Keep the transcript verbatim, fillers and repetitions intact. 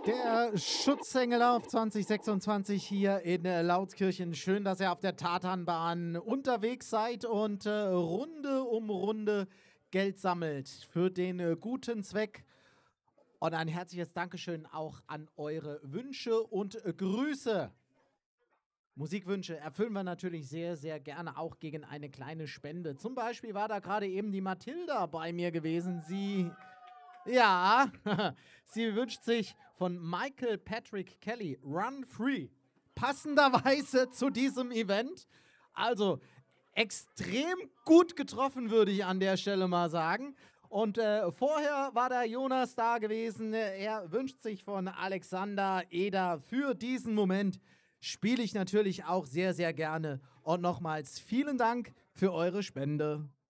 Der Schutzengelauf zwanzig sechsundzwanzig hier in äh, Lautkirchen. Schön, dass ihr auf der Tatanbahn unterwegs seid und äh, Runde um Runde Geld sammelt für den äh, guten Zweck. Und ein herzliches Dankeschön auch an eure Wünsche und äh, Grüße. Musikwünsche erfüllen wir natürlich sehr, sehr gerne auch gegen eine kleine Spende. Zum Beispiel war da gerade eben die Mathilda bei mir gewesen. Sie, ja, sie wünscht sich von Michael Patrick Kelly Run Free. Passenderweise zu diesem Event. Also extrem gut getroffen, würde ich an der Stelle mal sagen. Und äh, vorher war der Jonas da gewesen. Er wünscht sich von Alexander Eder für diesen Moment. Spiele ich natürlich auch sehr, sehr gerne. Und nochmals vielen Dank für eure Spende.